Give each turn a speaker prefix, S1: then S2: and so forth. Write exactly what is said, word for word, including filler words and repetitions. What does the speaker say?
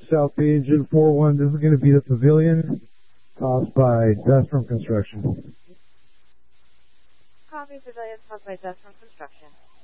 S1: South Beach, Engine four one. This is going to be the Pavilion, tossed by Death from Construction.
S2: Copy, Pavilion, tossed by Death from Construction.